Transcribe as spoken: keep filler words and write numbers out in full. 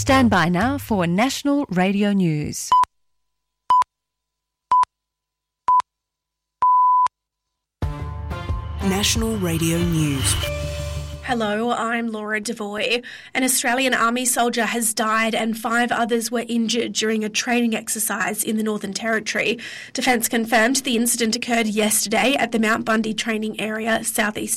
Stand by now for National Radio News. National Radio News. Hello, I'm Laura Devoy. An Australian Army soldier has died and five others were injured during a training exercise in the Northern Territory. Defence confirmed the incident occurred yesterday at the Mount Bundy training area, southeast